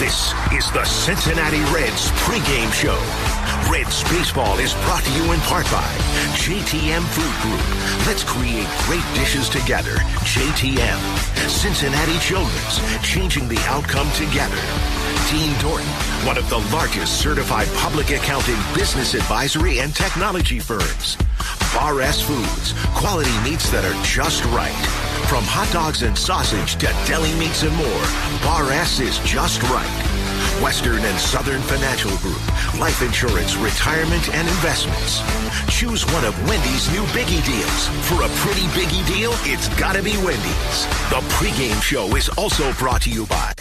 This is the Cincinnati Reds pregame show. Reds baseball is brought to you in part by JTM Food Group. Let's create great dishes together. JTM. Cincinnati Children's, changing the outcome together. Dean Dorton, one of the largest certified public accounting, business advisory, and technology firms. Bar S Foods, quality meats that are just right. From hot dogs and sausage to deli meats and more, Bar S is just right. Western and Southern Financial Group, life insurance, retirement, and investments. Choose one of Wendy's new Biggie deals. For a pretty Biggie deal, it's gotta be Wendy's. The pregame show is also brought to you by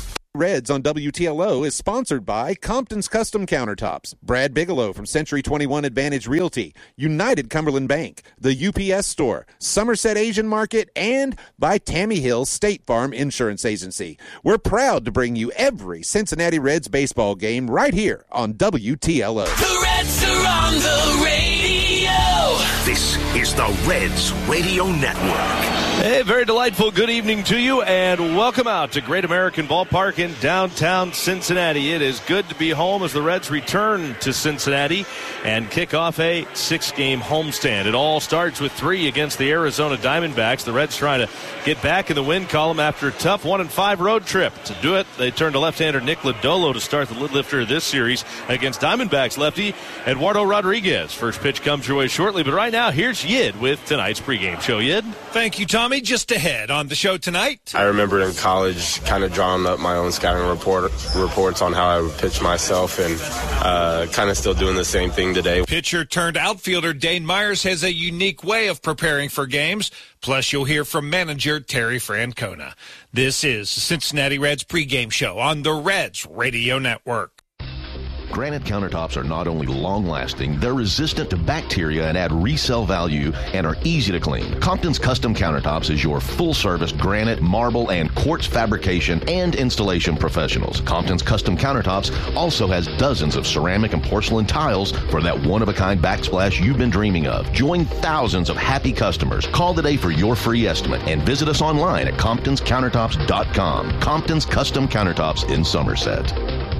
Reds on WTLO is sponsored by Compton's Custom Countertops, Brad Bigelow from Century 21 Advantage Realty, United Cumberland Bank, the UPS Store, Somerset Asian Market, and by Tammy Hill State Farm Insurance Agency. We're proud to bring you every Cincinnati Reds baseball game right here on WTLO. The Reds are on the radio. This is the Reds Radio Network. Hey, very delightful good evening to you, and welcome out to Great American Ballpark in downtown Cincinnati. It is good to be home as the Reds return to Cincinnati and kick off a 6-game homestand. It all starts with 3 against the Arizona Diamondbacks. The Reds trying to get back in the win column after a tough 1-5 road trip. To do it, they turned to left-hander Nick Lodolo to start the lid lifter of this series against Diamondbacks lefty Eduardo Rodriguez. First pitch comes your way shortly, but right now, here's Yid with tonight's pregame show. Yid? Thank you, Tommy. Just ahead on the show tonight. I remember in college kind of drawing up my own scouting reports on how I would pitch myself, and kind of still doing the same thing today. Pitcher turned outfielder Dane Myers has a unique way of preparing for games. Plus, you'll hear from manager Terry Francona. This is the Cincinnati Reds pregame show on the Reds Radio Network. Granite countertops are not only long-lasting, they're resistant to bacteria and add resale value and are easy to clean. Compton's Custom Countertops is your full-service granite, marble, and quartz fabrication and installation professionals. Compton's Custom Countertops also has dozens of ceramic and porcelain tiles for that one-of-a-kind backsplash you've been dreaming of. Join thousands of happy customers. Call today for your free estimate and visit us online at comptonscountertops.com. Compton's Custom Countertops in Somerset.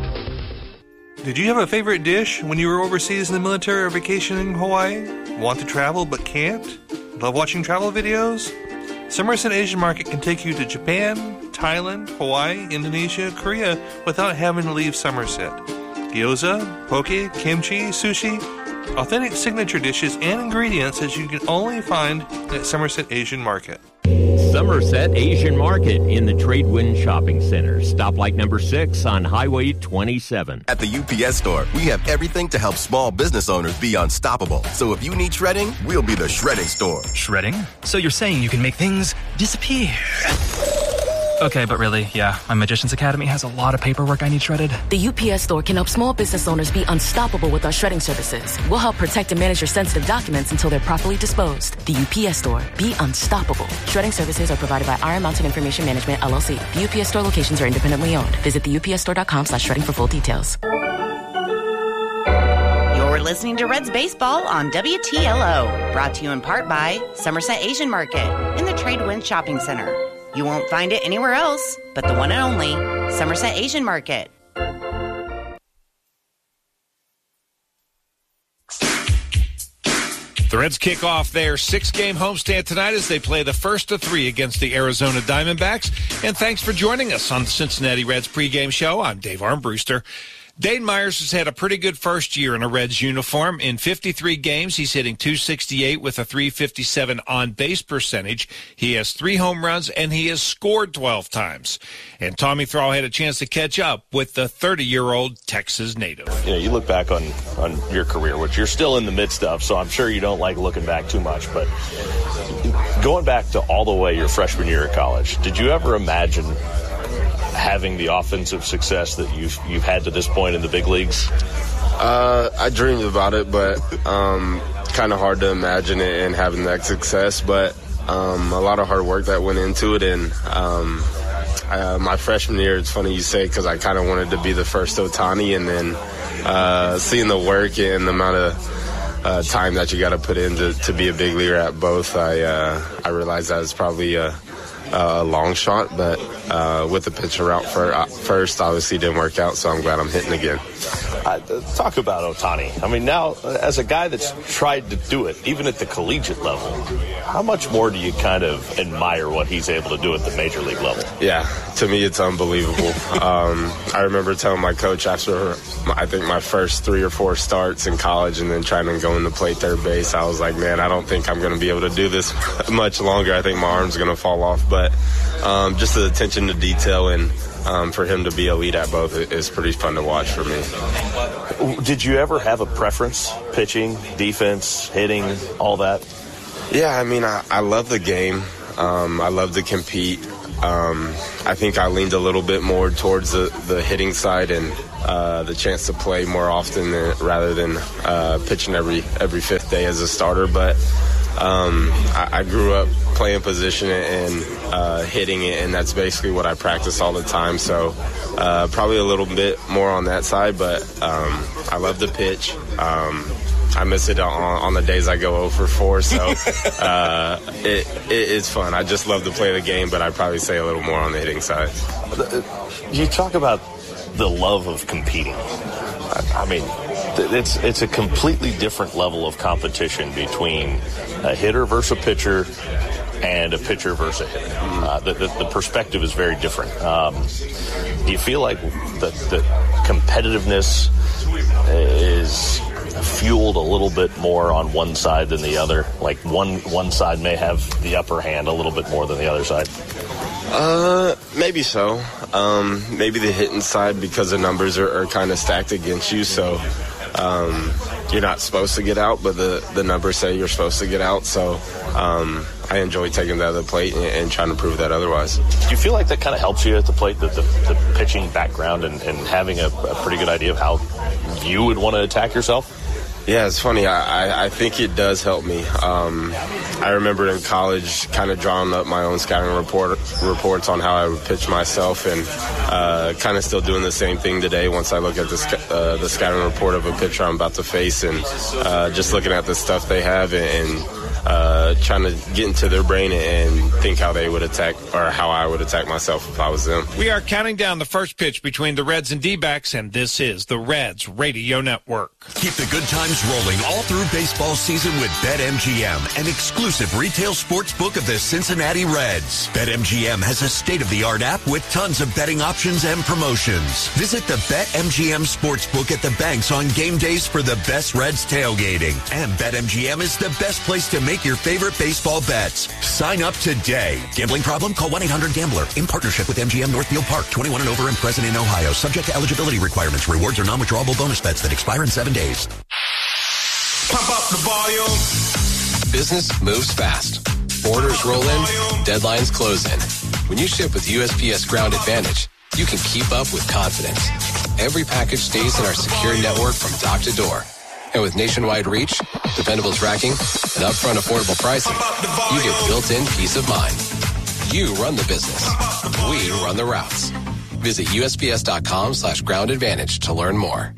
Did you have a favorite dish when you were overseas in the military or vacationing in Hawaii? Want to travel but can't? Love watching travel videos? Somerset Asian Market can take you to Japan, Thailand, Hawaii, Indonesia, Korea without having to leave Somerset. Gyoza, poke, kimchi, sushi, authentic signature dishes and ingredients that you can only find at Somerset Asian Market. Somerset Asian Market in the Tradewind Shopping Center. Stoplight number 6 on Highway 27. At the UPS Store, we have everything to help small business owners be unstoppable. So if you need shredding, we'll be the shredding store. Shredding? So you're saying you can make things disappear? Okay, but really, yeah, my Magician's Academy has a lot of paperwork I need shredded. The UPS Store can help small business owners be unstoppable with our shredding services. We'll help protect and manage your sensitive documents until they're properly disposed. The UPS Store. Be unstoppable. Shredding services are provided by Iron Mountain Information Management, LLC. The UPS Store locations are independently owned. Visit theupsstore.com/shredding for full details. You're listening to Reds Baseball on WTLO. Brought to you in part by Somerset Asian Market in the Tradewind Shopping Center. You won't find it anywhere else but the one and only Somerset Asian Market. The Reds kick off their 6-game homestand tonight as they play the first of 3 against the Arizona Diamondbacks. And thanks for joining us on the Cincinnati Reds pregame show. I'm Dave Armbruster. Dane Myers has had a pretty good first year in a Reds uniform. In 53 games, he's hitting .268 with a .357 on-base percentage. He has 3 home runs, and he has scored 12 times. And Tommy Thrall had a chance to catch up with the 30-year-old Texas native. You know, you look back on your career, which you're still in the midst of, so I'm sure you don't like looking back too much. But going back to all the way your freshman year at college, did you ever imagine having the offensive success that you've had to this point in the big leagues? I dreamed about it, but kind of hard to imagine it and having that success. But a lot of hard work that went into it. And my freshman year, it's funny you say, because I kind of wanted to be the first Ohtani. And then seeing the work and the amount of time that you got to put in to be a big leaguer at both, I realized that was probably a long shot, but with the pitcher route first. Obviously didn't work out, so I'm glad I'm hitting again. Talk about Ohtani. I mean, now, as a guy that's tried to do it, even at the collegiate level, how much more do you kind of admire what he's able to do at the major league level? Yeah, to me, it's unbelievable. I remember telling my coach after, I think, my first 3 or 4 starts in college and then trying to go into play third base, I was like, man, I don't think I'm going to be able to do this much longer. I think my arm's going to fall off. But just the attention to detail and for him to be elite at both is pretty fun to watch for me. Did you ever have a preference? Pitching, defense, hitting, all that? Yeah, I mean, I love the game. I love to compete. I think I leaned a little bit more towards the hitting side and the chance to play more often rather than pitching every 5th day as a starter. But I grew up playing position and hitting it, and that's basically what I practice all the time. So probably a little bit more on that side, but I love the pitch. I miss it on the days I go 0 for 4, so it's fun. I just love to play the game, but I'd probably say a little more on the hitting side. You talk about the love of competing. I mean, it's a completely different level of competition between a hitter versus a pitcher and a pitcher versus a hitter. The perspective is very different. Do you feel like the competitiveness is fueled a little bit more on one side than the other? Like one side may have the upper hand a little bit more than the other side? Maybe so. Maybe the hitting side, because the numbers are kind of stacked against you, so you're not supposed to get out, but the numbers say you're supposed to get out, so I enjoy taking that to the plate and trying to prove that otherwise. Do you feel like that kind of helps you at the plate, the pitching background and having a pretty good idea of how you would want to attack yourself? Yeah, it's funny. I think it does help me. I remember in college kind of drawing up my own scouting reports on how I would pitch myself, and kind of still doing the same thing today once I look at the scouting report of a pitcher I'm about to face, and just looking at the stuff they have and trying to get into their brain and think how they would attack, or how I would attack myself if I was them. We are counting down the first pitch between the Reds and D-backs, and this is the Reds Radio Network. Keep the good times rolling all through baseball season with BetMGM, an exclusive retail sports book of the Cincinnati Reds. BetMGM has a state-of-the-art app with tons of betting options and promotions. Visit the BetMGM Sportsbook at the banks on game days for the best Reds tailgating. And BetMGM is the best place to make your favorite baseball bets. Sign up today. Gambling problem? Call 1-800-GAMBLER. In partnership with MGM Northfield Park. 21 and over and present in Ohio. Subject to eligibility requirements. Rewards are non-withdrawable bonus bets that expire in 7 days. Pump up the volume. Business moves fast. Orders roll in. Deadlines close in. When you ship with USPS Ground Advantage, you can keep up with confidence. Every package stays in our secure network from dock to door. And with nationwide reach, dependable tracking, and upfront affordable pricing, you get built-in peace of mind. You run the business. We run the routes. Visit USPS.com/Ground Advantage to learn more.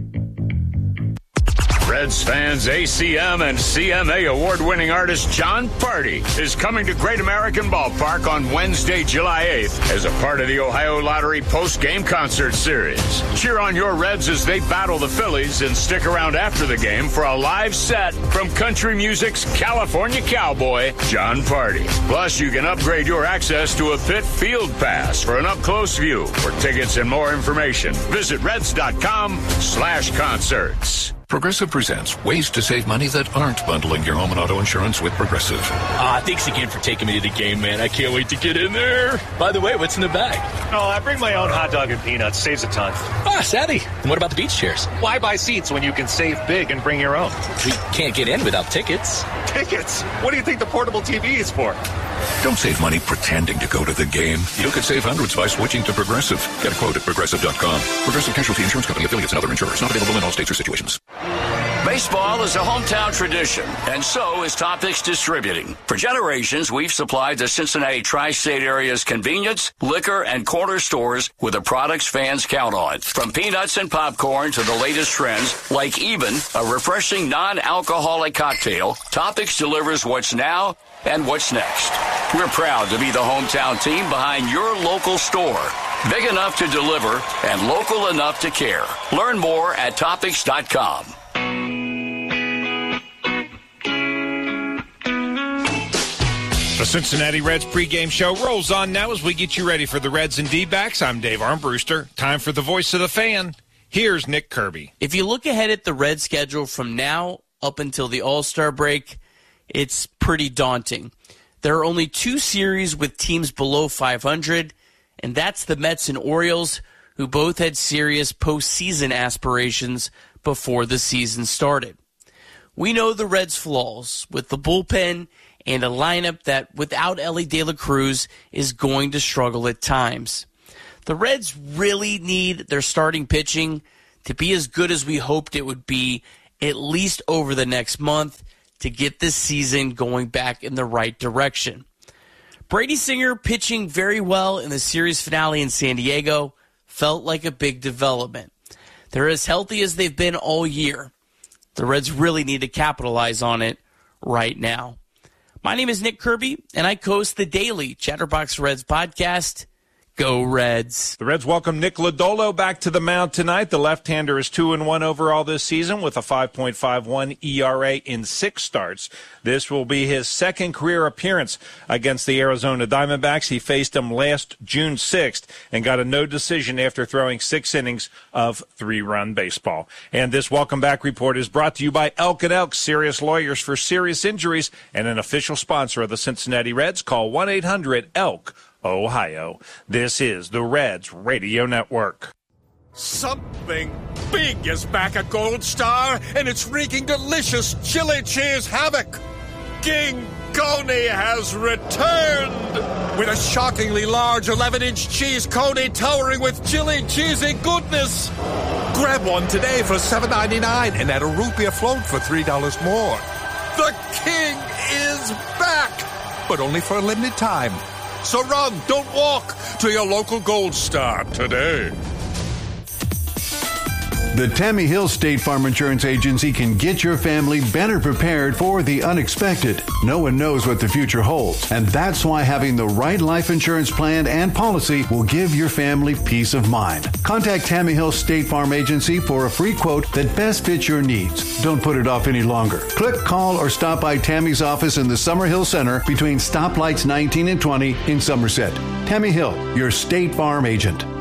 Reds fans, ACM and CMA award-winning artist Jon Pardi is coming to Great American Ballpark on Wednesday, July 8th as a part of the Ohio Lottery post-game concert series. Cheer on your Reds as they battle the Phillies and stick around after the game for a live set from country music's California cowboy, Jon Pardi. Plus, you can upgrade your access to a pit field pass for an up-close view. For tickets and more information, visit Reds.com/concerts. Progressive presents ways to save money that aren't bundling your home and auto insurance with Progressive. Thanks again for taking me to the game, man. I can't wait to get in there. By the way, what's in the bag? Oh, I bring my own hot dog and peanuts. Saves a ton. Savvy. And what about the beach chairs? Why buy seats when you can save big and bring your own? We can't get in without tickets. Tickets? What do you think the portable TV is for? Don't save money pretending to go to the game. You could save hundreds by switching to Progressive. Get a quote at Progressive.com. Progressive Casualty Insurance Company, affiliates, and other insurers. Not available in all states or situations. Baseball is a hometown tradition, and so is Topics Distributing. For generations, we've supplied the Cincinnati tri-state area's convenience, liquor, and corner stores with the products fans count on. From peanuts and popcorn to the latest trends, like even a refreshing non-alcoholic cocktail, Topics delivers what's now and what's next. We're proud to be the hometown team behind your local store. Big enough to deliver and local enough to care. Learn more at Topics.com. The Cincinnati Reds pregame show rolls on now as we get you ready for the Reds and D-backs. I'm Dave Armbruster. Time for the voice of the fan. Here's Nick Kirby. If you look ahead at the Reds schedule from now up until the All-Star break, it's pretty daunting. There are only 2 series with teams below 500, and that's the Mets and Orioles, who both had serious postseason aspirations before the season started. We know the Reds' flaws with the bullpen and a lineup that, without Elly De La Cruz, is going to struggle at times. The Reds really need their starting pitching to be as good as we hoped it would be, at least over the next month, to get this season going back in the right direction. Brady Singer pitching very well in the series finale in San Diego felt like a big development. They're as healthy as they've been all year. The Reds really need to capitalize on it right now. My name is Nick Kirby, and I co-host the daily Chatterbox Reds podcast. Go Reds. The Reds welcome Nick Lodolo back to the mound tonight. The left-hander is 2-1 overall this season with a 5.51 ERA in 6 starts. This will be his second career appearance against the Arizona Diamondbacks. He faced them last June 6th and got a no decision after throwing 6 innings of 3-run baseball. And this welcome back report is brought to you by Elk & Elk, serious lawyers for serious injuries, and an official sponsor of the Cincinnati Reds. Call 1-800-ELK. Ohio. This is the Reds Radio Network. Something big is back at Gold Star, and it's wreaking delicious chili cheese havoc. King Coney has returned with a shockingly large 11-inch cheese coney towering with chili cheesy goodness. Grab one today for $7.99 and add a root beer float for $3 more. The King is back, but only for a limited time. So run, don't walk, to your local Gold Star today. The Tammy Hill State Farm Insurance Agency can get your family better prepared for the unexpected. No one knows what the future holds, and that's why having the right life insurance plan and policy will give your family peace of mind. Contact Tammy Hill State Farm Agency for a free quote that best fits your needs. Don't put it off any longer. Click, call, or stop by Tammy's office in the Summerhill Center between stoplights 19 and 20 in Somerset. Tammy Hill, your State Farm agent.